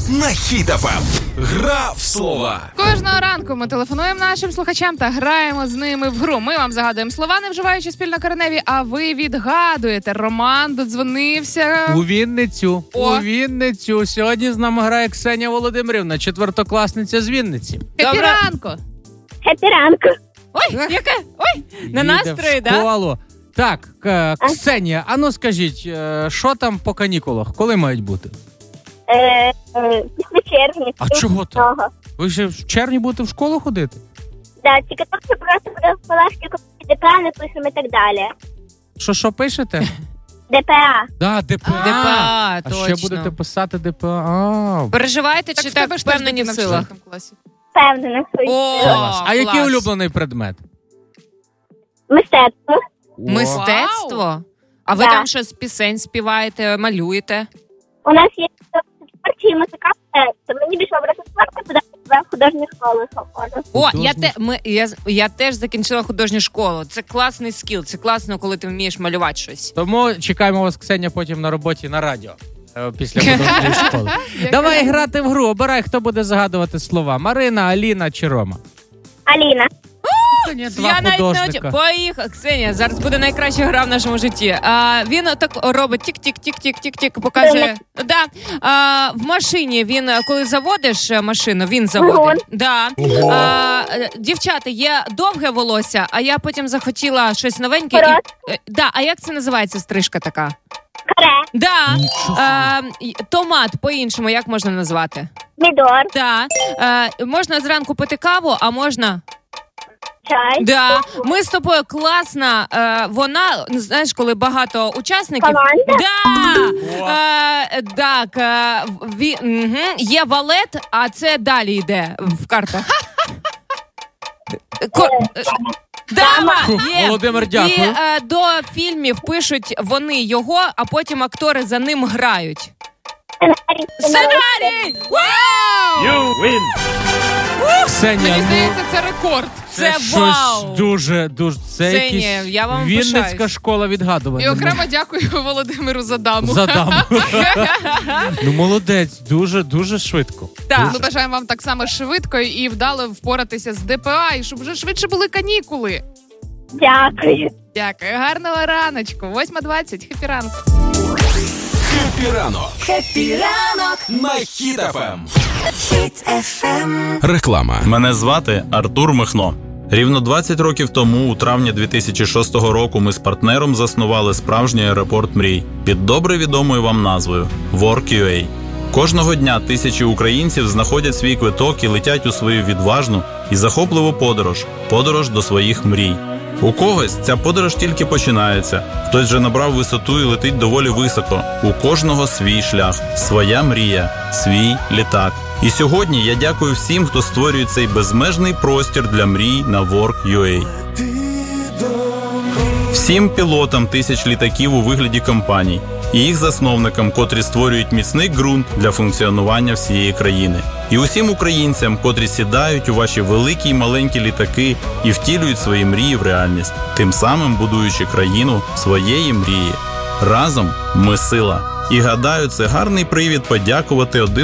на Хіт ФМ. Гра в слова. Кожного ранку ми телефонуємо нашим слухачам та граємо з ними в гру. Ми вам загадуємо слова, не вживаючи спільнокореневі, а ви відгадуєте. Роман додзвонився. У Вінницю. О. У Вінницю. Сьогодні з нами грає Ксенія Володимирівна, четвертокласниця з Вінниці. Хеппі ранку. Хеппі ранку. Ой, яке? Ой, на настрої, Їде в школу. Так, Ксенія, а ну скажіть, що там по канікулах? Коли мають бути? Після червня. А чого так? Ви ще в червні будете в школу ходити? Да, тільки просто буде в палашки ДПА напишемо і так далі. Що пишете? ДПА. Да, ДПА. ДПА, А точно. ще будете писати ДПА. Переживаєте Так чи в тебе так ж теж впевнені в дитина силах? 4 класі. Впевнена в своїй О, силі. А який клас. улюблений предмет? Мистецтво. Мистецтво? А ви Да. там щось пісень співаєте, малюєте? У нас є творчі і музиканти, то мені більше образу спорту, туди в художню школу ходжу. О, Художній. я теж закінчила художню школу. Це класний скіл, це класно, коли ти вмієш малювати щось. Тому чекаємо вас, Ксенія, потім на роботі на радіо. Після художньої школи. Давай грати в гру. Обирай, хто буде загадувати слова. Марина, Аліна чи Рома? Аліна. Два Я навіть художника. Поїхав. Ксенія, зараз буде найкраща гра в нашому житті. Він так робить тік-тік-тік-тік-тік-тік, показує. Да. В машині він, коли заводиш машину, він заводить. Да. Дівчата, є довге волосся, а я потім захотіла щось новеньке. Да. А як це називається стрижка така? Каре. Да. Томат по-іншому, як можна назвати? Мідор. Да. Можна зранку пити каву, а можна... Чай. Да, ми з тобою класна. Вона, знаєш, коли багато учасників. Команда? Да. Так, є валет, а це далі йде в картах. Дама! Є. Володимир, дякую. І до фільмів пишуть вони його, а потім актори за ним грають. Сценарій! Вау! Ксенія, Мені здається, це рекорд. Це щось вау! дуже. Це Ксенія, якась я вам Вінницька пишаюсь. школа відгадування. І окремо дякую Володимиру за даму. Задам. Ну, молодець, дуже швидко. Так. Ми бажаємо вам так само швидко і вдало впоратися з ДПА, і щоб вже швидше були канікули. Дякую. Дякую. Гарного раночку. 8:20. Хеппі ранку. Хеппі ранок. Хеппі ранок на Хіт ФМ. Реклама. Мене звати Артур Михно. Рівно 20 років тому, у травні 2006 року, ми з партнером заснували справжній аеропорт мрій під добре відомою вам назвою Work.ua. Кожного дня тисячі українців знаходять свій квиток і летять у свою відважну і захопливу подорож до своїх мрій. У когось ця подорож тільки починається, хтось вже набрав висоту і летить доволі високо. У кожного свій шлях, своя мрія, свій літак. І сьогодні я дякую всім, хто створює цей безмежний простір для мрій на Work.ua. Всім пілотам тисяч літаків у вигляді компаній і їх засновникам, котрі створюють міцний ґрунт для функціонування всієї країни. І усім українцям, котрі сідають у ваші великі й маленькі літаки і втілюють свої мрії в реальність, тим самим будуючи країну своєї мрії. Разом ми сила. І гадаю, це гарний привід подякувати один